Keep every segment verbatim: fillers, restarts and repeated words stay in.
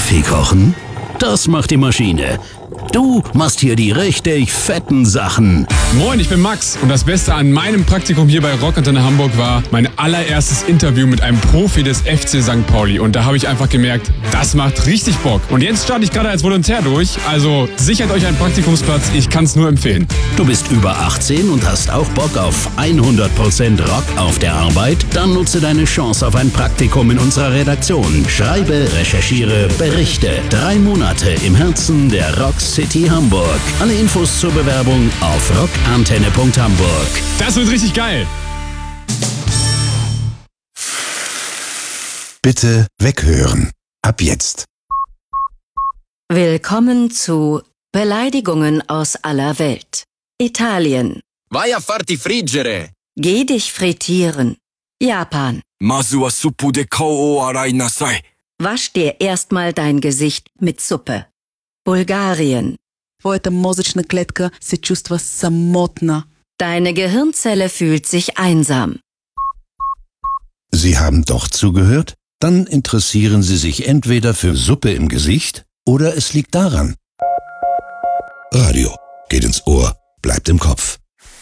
Kaffee kochen? Das macht die Maschine. Du machst hier die richtig fetten Sachen. Moin, ich bin Max und das Beste an meinem Praktikum hier bei Rockantenne Hamburg war mein allererstes Interview mit einem Profi des F C Sankt Pauli. Und da habe ich einfach gemerkt, das macht richtig Bock. Und jetzt starte ich gerade als Volontär durch, also sichert euch einen Praktikumsplatz, ich kann es nur empfehlen. Du bist über achtzehn und hast auch Bock auf hundert Prozent Rock auf der Arbeit? Dann nutze deine Chance auf ein Praktikum in unserer Redaktion. Schreibe, recherchiere, berichte. Drei Monate im Herzen der Rock City Hamburg. Alle Infos zur Bewerbung auf rockantenne punkt hamburg. Das wird richtig geil. Bitte weghören. Ab jetzt. Willkommen zu Beleidigungen aus aller Welt. Italien. Vai a farti friggere. Geh dich frittieren. Japan. Mazu wa suppu de kou o arai nasai. Wasch dir erstmal dein Gesicht mit Suppe. Bulgarien. Твоята мозъчна клетка се чувства самотна. Deine Gehirnzelle fühlt sich einsam. Sie haben doch zugehört? Dann interessieren Sie sich entweder für Suppe im Gesicht oder es liegt daran. Radio geht ins Ohr, bleibt im Kopf.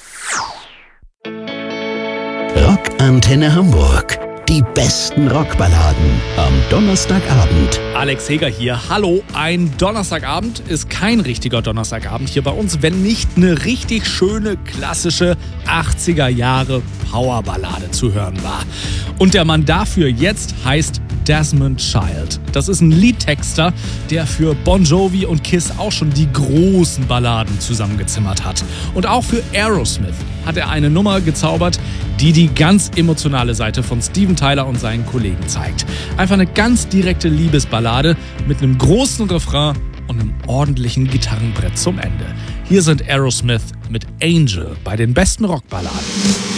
Rockantenne Hamburg. Die besten Rockballaden am Donnerstagabend. Alex Heger hier. Hallo, ein Donnerstagabend ist kein richtiger Donnerstagabend hier bei uns, wenn nicht eine richtig schöne, klassische achtziger Jahre Powerballade zu hören war. Und der Mann dafür jetzt heißt Desmond Child. Das ist ein Liedtexter, der für Bon Jovi und Kiss auch schon die großen Balladen zusammengezimmert hat. Und auch für Aerosmith hat er eine Nummer gezaubert, die die ganz emotionale Seite von Steven Tyler und seinen Kollegen zeigt. Einfach eine ganz direkte Liebesballade mit einem großen Refrain und einem ordentlichen Gitarrenbrett zum Ende. Hier sind Aerosmith mit Angel bei den besten Rockballaden.